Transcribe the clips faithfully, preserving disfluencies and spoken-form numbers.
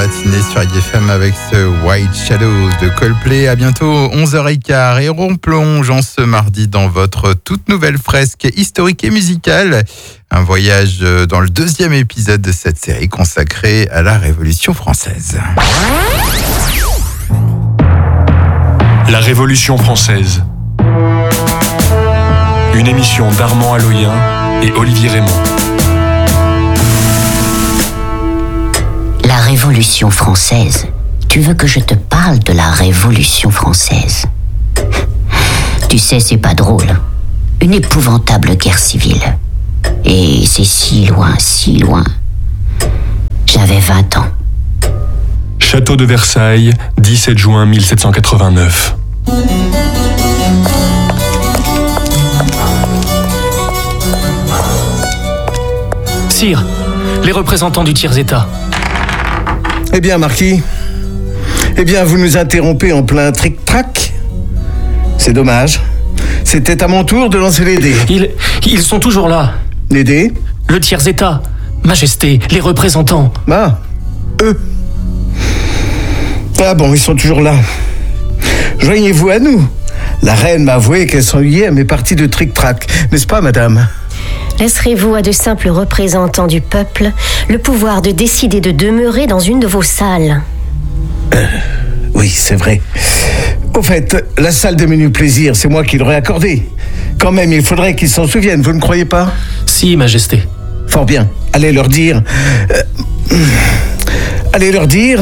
matinée sur I F M avec ce White Shadows de Coldplay. À bientôt onze heures quinze et on plonge en ce mardi dans votre toute nouvelle fresque historique et musicale. Un voyage dans le deuxième épisode de cette série consacrée à la Révolution française. La Révolution française. Une émission d'Armand Aloyen et Olivier Raymond. La Révolution française. Tu veux que je te parle de la Révolution française? Tu sais, c'est pas drôle. Une épouvantable guerre civile. Et c'est si loin, si loin. J'avais vingt ans. Château de Versailles, dix-sept juin mille sept cent quatre-vingt-neuf. Sire, les représentants du tiers-état. Eh bien, Marquis, eh bien, vous nous interrompez en plein tric-trac. C'est dommage. C'était à mon tour de lancer les dés. Ils, ils sont toujours là. Les dés? Le tiers-état. Majesté, les représentants. Ah, eux. Ah bon, ils sont toujours là. Joignez-vous à nous. La reine m'a avoué qu'elle s'ennuyait à mes parties de tric-trac. N'est-ce pas, madame? Laisserez-vous à de simples représentants du peuple le pouvoir de décider de demeurer dans une de vos salles? euh, Oui, c'est vrai. Au fait, la salle de menu plaisir, c'est moi qui l'aurais accordée. Quand même, il faudrait qu'ils s'en souviennent, vous ne croyez pas? Si, Majesté. Fort bien. Allez leur dire... Euh, allez leur dire...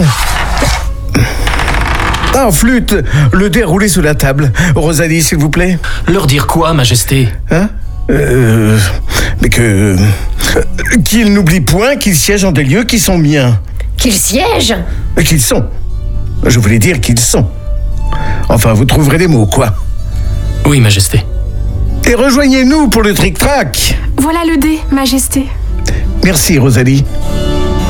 Ah, flûte, le dé roulé sous la table. Rosalie, s'il vous plaît. Leur dire quoi, Majesté? Hein? Euh... Mais que... euh, qu'ils n'oublient point qu'ils siègent en des lieux qui sont miens. Qu'ils siègent? Qu'ils sont. Je voulais dire qu'ils sont. Enfin, vous trouverez des mots, quoi. Oui, Majesté. Et rejoignez-nous pour le tric-trac. Voilà le dé, Majesté. Merci, Rosalie.